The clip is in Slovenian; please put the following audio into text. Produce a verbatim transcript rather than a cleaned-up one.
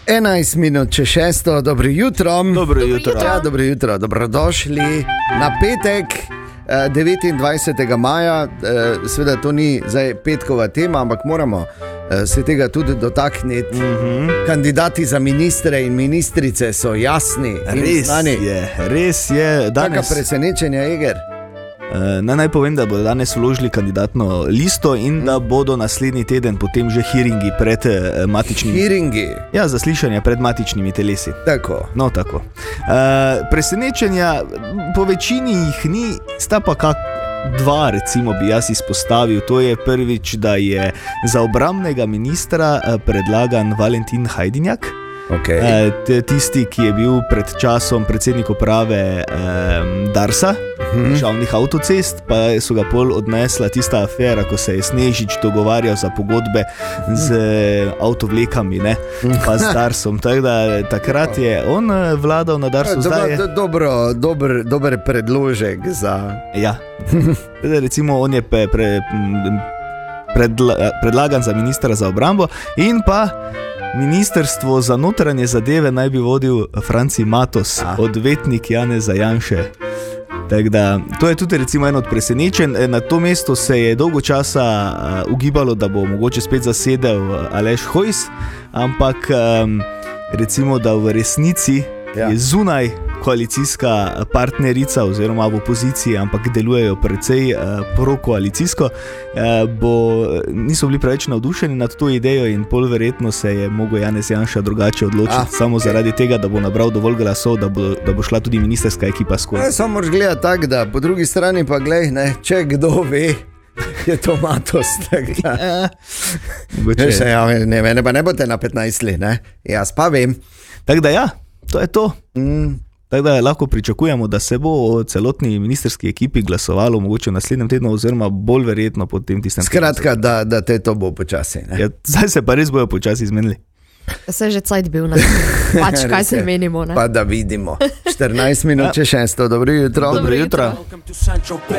enajst minut če šesto, dobro jutro. Dobro jutro. Ja, dobro jutro, dobrodošli na petek, devetindvajsetega maja. Seveda to ni zdaj petkova tema, ampak moramo se tega tudi dotakniti. Mm-hmm. Kandidati za ministre in ministrice so jasni. Res znani. je, res je. Danes... Taka presenečenja, Eger. Ne, naj povem, da bodo danes vložili kandidatno listo in da bodo naslednji teden potem že hearingi pred matičnimi... Hearingi? Ja, zaslišanja pred matičnimi telesi. Tako. No, tako. Uh, presenečenja po večini jih ni, sta pa kak dva, recimo, bi jaz izpostavil. To je prvič, da je za obrambnega ministra predlagan Valentin Hajdinjak. Okay. Tisti, ki je bil pred časom predsednik uprave eh, Darsa, hmm. državnih avtocest, pa so ga pol odnesla tista afera, ko se je Snežič dogovarjal za pogodbe z avtovlekami, ne, pa z Darsom. Tak da, takrat je on vladal na Darsu. Do, zdaj je... do, dobro, dober, dober predložek za... Ja, recimo on je pre, pre, predla, predlagan za ministra za obrambo in pa Ministrstvo za notranje zadeve naj bi vodil Franci Matos, ah. odvetnik Janeza Janše. Tak da, to je tudi recimo eno od presenečenj. Na to mesto se je dolgo časa uh, ugibalo, da bo mogoče spet zasedel Aleš Hojs, ampak um, recimo, da v resnici ja. je zunaj koalicijska partnerica oziroma v opoziciji, ampak delujejo precej uh, prokoalicijsko, uh, bo, niso bili preveč navdušeni nad to idejo in pol verjetno se je mogel Janez Janša drugače odločiti, ah, samo okay. zaradi tega, da bo nabral dovolj glasov, da bo, da bo šla tudi ministerska ekipa skozi. Ne, samo moraš gledati tak, da po drugi strani pa glej, ne, če kdo ve, je to Matos. Ja, še, ja, ne, ne, ne bote na petnajst let, ne, jaz pa vem. Tako da ja, to je to. Mm. Tako da lahko pričakujemo, da se bo o celotni ministerski ekipi glasovalo mogoče v naslednjem tednu oziroma bolj verjetno pod tem tistem. Skratka, da, da te to bo počasi. Ja, zdaj se pa res bojo počasi izmenili. Se je že cajt bil, ne? Pač kaj se menimo, ne? Pa da vidimo. štirinajst minut če šesto, dobro jutro. Dobro jutro.